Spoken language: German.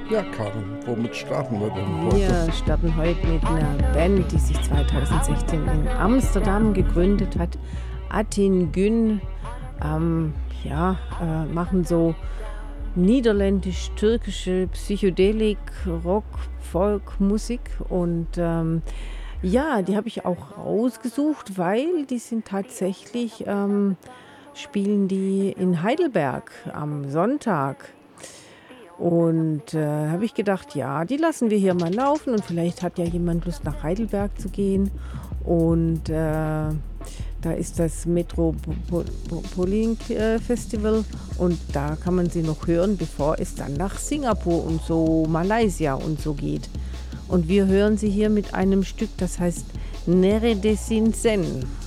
Ja, Karin, womit starten wir denn heute? Wir starten heute mit einer Band, die sich 2016 in Amsterdam gegründet hat. Atin Gün, ähm, machen so niederländisch-türkische Psychedelik, Rock, Folk, Musik und die habe ich auch rausgesucht, weil die sind tatsächlich, spielen die in Heidelberg am Sonntag. Und habe ich gedacht, ja, die lassen wir hier mal laufen und vielleicht hat ja jemand Lust nach Heidelberg zu gehen. Und da ist das Metropolitan Festival und da kann man sie noch hören, bevor es dann nach Singapur und so Malaysia und so geht. Und wir hören sie hier mit einem Stück, das heißt Neredesin Sen.